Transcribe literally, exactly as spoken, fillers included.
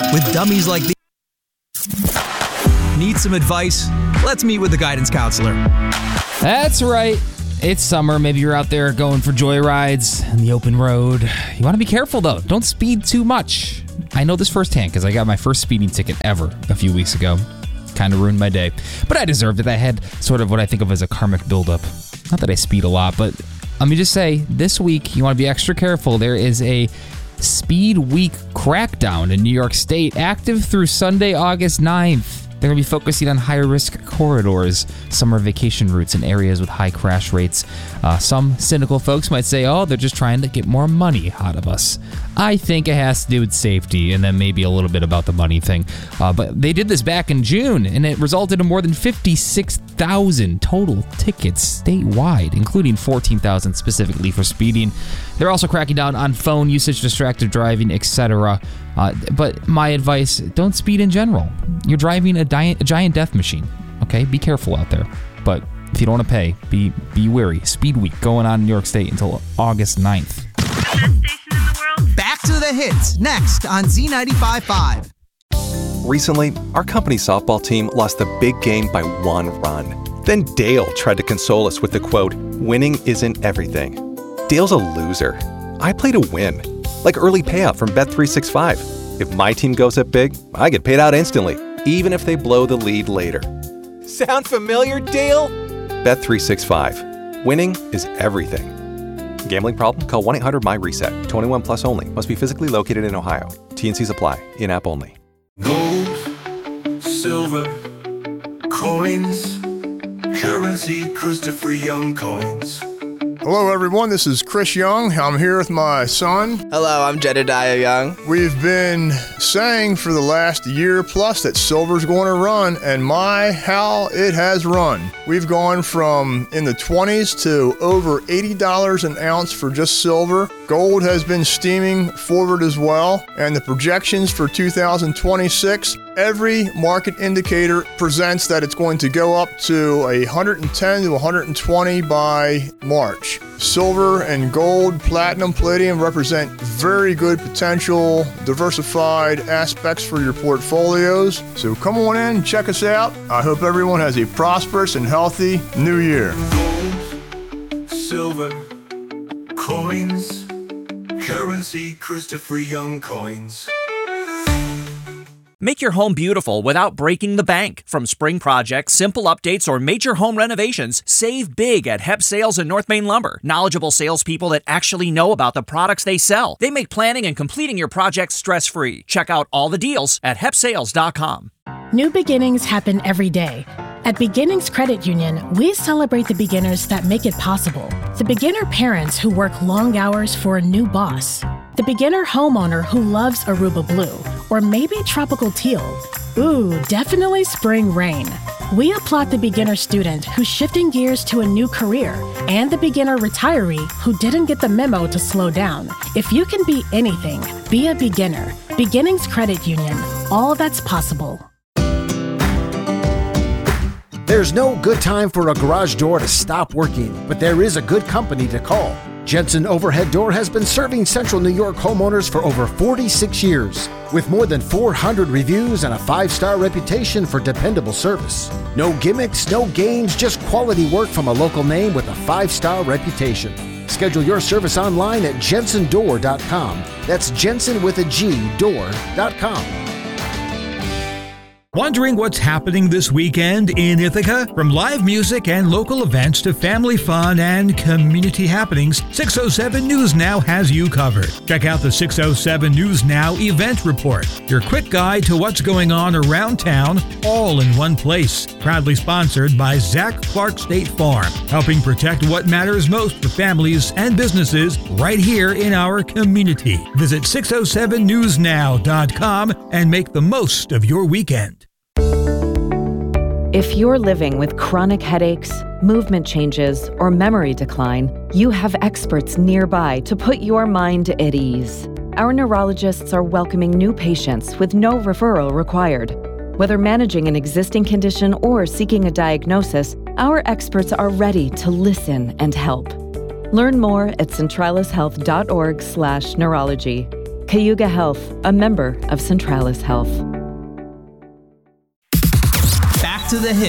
with dummies like these. Need some advice? Let's meet with the guidance counselor. That's right. It's summer. Maybe you're out there going for joyrides on the open road. You want to be careful, though. Don't speed too much. I know this firsthand because I got my first speeding ticket ever a few weeks ago. Kind of ruined my day. But I deserved it. I had sort of what I think of as a karmic buildup. Not that I speed a lot, but let me just say, this week, you want to be extra careful. There is a Speed Week crackdown in New York State, active through Sunday, August ninth. They're going to be focusing on high-risk corridors, summer vacation routes, and areas with high crash rates. Uh, some cynical folks might say, oh, they're just trying to get more money out of us. I think it has to do with safety and then maybe a little bit about the money thing. Uh, but they did this back in June, and it resulted in more than fifty-six thousand total tickets statewide, including fourteen thousand specifically for speeding. They're also cracking down on phone usage, distracted driving, et cetera. Uh, but my advice, don't speed in general. You're driving a, di- a giant death machine, okay? Be careful out there. But if you don't want to pay, be be wary. Speed Week going on in New York State until August ninth. Best station in the world. Back to the hits, next on Z ninety-five point five. Recently, our company softball team lost the big game by one run. Then Dale tried to console us with the quote, "Winning isn't everything." Dale's a loser. I play to win. Like early payout from Bet three sixty-five. If my team goes up big, I get paid out instantly, even if they blow the lead later. Sound familiar, Dale? Bet three sixty-five. Winning is everything. Gambling problem? Call one eight hundred M Y reset. twenty-one plus only. Must be physically located in Ohio. T and Cs apply. In-app only. Gold, silver, coins, currency, Christopher Young coins. Hello, everyone. This is Chris Young. I'm here with my son. Hello, I'm Jedediah Young. We've been saying for the last year plus that silver's going to run, and my, how it has run. We've gone from in the twenties to over eighty dollars an ounce for just silver. Gold has been steaming forward as well, and the projections for two thousand twenty-six, every market indicator presents that it's going to go up to one hundred ten to one hundred twenty by March. Silver and gold, platinum, palladium represent very good potential diversified aspects for your portfolios. So come on in, check us out. I hope everyone has a prosperous and healthy new year. Gold, silver, coins, currency, Christopher Young coins. Make your home beautiful without breaking the bank. From spring projects, simple updates, or major home renovations, save big at Hep Sales and North Main Lumber. Knowledgeable salespeople that actually know about the products they sell. They make planning and completing your projects stress-free. Check out all the deals at hep sales dot com. New beginnings happen every day. At Beginnings Credit Union, we celebrate the beginners that make it possible. The beginner parents who work long hours for a new boss. The beginner homeowner who loves Aruba Blue, or maybe tropical teal. Ooh, definitely spring rain. We applaud the beginner student who's shifting gears to a new career, and the beginner retiree who didn't get the memo to slow down. If you can be anything, be a beginner. Beginnings Credit Union. All that's possible. There's no good time for a garage door to stop working, but there is a good company to call. Jensen Overhead Door has been serving Central New York homeowners for over forty-six years, with more than four hundred reviews and a five-star reputation for dependable service. No gimmicks, no games, just quality work from a local name with a five-star reputation. Schedule your service online at jensen door dot com. That's Jensen with a G, door dot com. Wondering what's happening this weekend in Ithaca? From live music and local events to family fun and community happenings, six oh seven News Now has you covered. Check out the six oh seven News Now Event Report, your quick guide to what's going on around town, all in one place. Proudly sponsored by Zach Clark State Farm, helping protect what matters most for families and businesses right here in our community. Visit six oh seven news now dot com and make the most of your weekend. If you're living with chronic headaches, movement changes, or memory decline, you have experts nearby to put your mind at ease. Our neurologists are welcoming new patients with no referral required. Whether managing an existing condition or seeking a diagnosis, our experts are ready to listen and help. Learn more at centralis health dot org slash neurology. Cayuga Health, a member of Centralis Health. Back to the hit.